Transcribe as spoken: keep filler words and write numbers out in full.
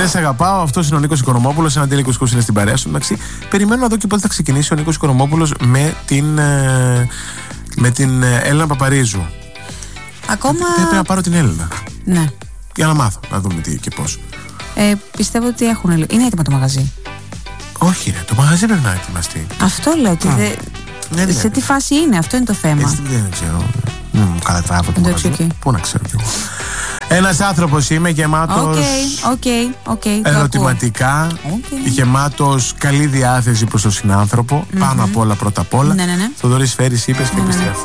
Γεια σας, αγαπάω. Αυτός είναι ο Νίκος Οικονομόπουλος. Ένα Νίκος Κούς είναι στην παρέα σου. Εντάξει, περιμένω να δω και πότε θα ξεκινήσει ο Νίκος Οικονομόπουλος με την, με την Έλληνα Παπαρίζου. Ακόμα. Πρέπει να πάρω την Έλληνα. Ναι. Για να μάθω, να δούμε τι και πώς. Ε, πιστεύω ότι έχουν. Είναι έτοιμο το μαγαζί. Όχι, ρε, το μαγαζί πρέπει να ετοιμαστεί. Αυτό λέω. Ότι δε... ναι, σε τι φάση είναι, αυτό είναι το θέμα. Έτσι, δεν ξέρω. Μου καλατράβω το μαγαζί. Okay. Πού να ξέρω κι εγώ. Ένας άνθρωπος είμαι γεμάτος okay, okay, okay, ερωτηματικά, okay. γεμάτος καλή διάθεση προς τον συνάνθρωπο, mm-hmm. πάνω απ' όλα πρώτα απ' όλα. Ναι, ναι, ναι. Θοδωρής Φέρης είπες και ναι, επιστρέφω.